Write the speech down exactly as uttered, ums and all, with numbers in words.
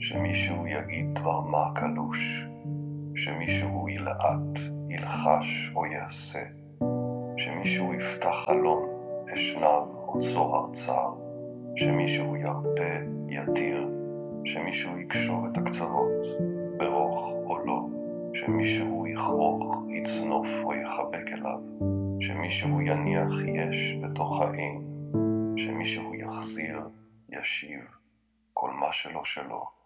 שמישהו יגיד דבר מה קלוש, שמישהו ילעט, ילחש או יעשה, שמישהו יפתח חלון, אשנב או צוהר צר, שמישהו ירפה, יתיר, שמישהו יקשור את הקצוות, ברוך או לא, שמישהו יכרוך, יצנוף או יחבק אליו, שמישהו יניח יש בתוך האין, שמישהו יחזיר, ישיב, כל מה שלא שלו.